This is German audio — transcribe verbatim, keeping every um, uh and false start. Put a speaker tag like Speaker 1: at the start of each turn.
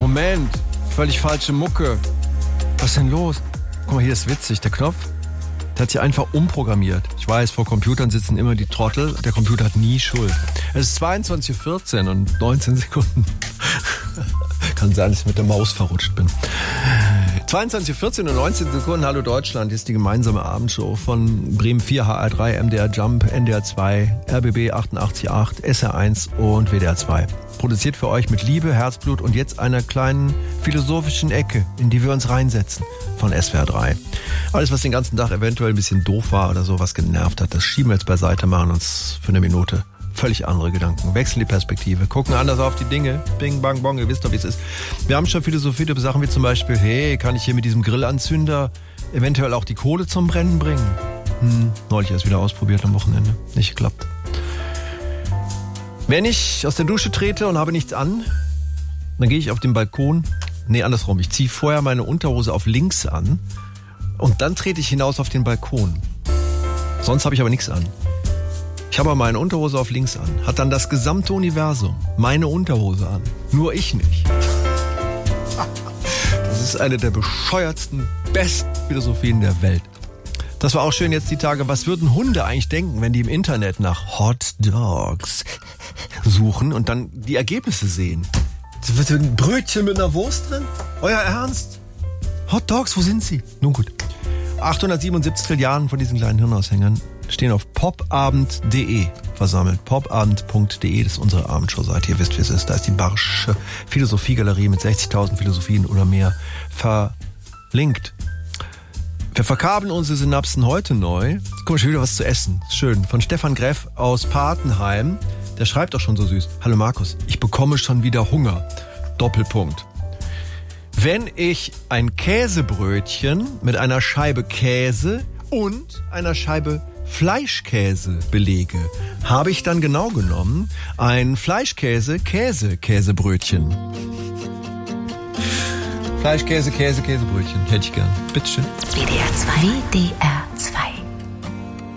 Speaker 1: Moment, völlig falsche Mucke. Was ist denn los? Guck mal, hier ist witzig, der Knopf, der hat sich einfach umprogrammiert. Ich weiß, vor Computern sitzen immer die Trottel, der Computer hat nie Schuld. Es ist zweiundzwanzig Uhr vierzehn und neunzehn Sekunden. Kann sein, dass ich mit der Maus verrutscht bin. zweiundzwanzig Uhr vierzehn und neunzehn Sekunden, Hallo Deutschland, ist die gemeinsame Abendshow von Bremen vier, H R drei, M D R Jump, N D R zwei, R B B achtundachtzig Komma acht, S R eins und W D R zwei. Produziert für euch mit Liebe, Herzblut und jetzt einer kleinen philosophischen Ecke, in die wir uns reinsetzen von S W R drei. Alles, was den ganzen Tag eventuell ein bisschen doof war oder so, was genervt hat, das schieben wir jetzt beiseite, machen uns für eine Minute völlig andere Gedanken, wechseln die Perspektive, gucken anders auf die Dinge, bing, bang, bong, ihr wisst doch, wie es ist. Wir haben schon philosophiert über Sachen wie zum Beispiel, hey, kann ich hier mit diesem Grillanzünder eventuell auch die Kohle zum Brennen bringen? Hm, neulich erst wieder ausprobiert am Wochenende, nicht geklappt. Wenn ich aus der Dusche trete und habe nichts an, dann gehe ich auf den Balkon, nee, andersrum, ich ziehe vorher meine Unterhose auf links an und dann trete ich hinaus auf den Balkon. Sonst habe ich aber nichts an. Ich habe meine Unterhose auf links an, hat dann das gesamte Universum meine Unterhose an, nur ich nicht. Das ist eine der bescheuertsten, besten Philosophien der Welt. Das war auch schön jetzt die Tage, was würden Hunde eigentlich denken, wenn die im Internet nach Hot Dogs suchen und dann die Ergebnisse sehen? Ein Brötchen mit einer Wurst drin? Euer Ernst? Hot Dogs, wo sind sie? Nun gut. achthundertsiebenundsiebzig Trilliarden von diesen kleinen Hirnaushängern stehen auf popabend punkt de versammelt. popabend punkt de, das ist unsere Abendshow-Seite. Ihr wisst, wie es ist. Da ist die Barsche Philosophiegalerie mit sechzigtausend Philosophien oder mehr verlinkt. Wir verkabeln unsere Synapsen heute neu. Jetzt kommt schon wieder was zu essen. Schön. Von Stefan Greff aus Patenheim. Der schreibt doch schon so süß. Hallo Markus, ich bekomme schon wieder Hunger. Doppelpunkt. Wenn ich ein Käsebrötchen mit einer Scheibe Käse und einer Scheibe Fleischkäse belege, habe ich dann genau genommen ein Fleischkäse-Käse-Käsebrötchen. Fleischkäse, Käse, Käsebrötchen. Hätte ich gern. Bitteschön.
Speaker 2: W D R zwei. W D R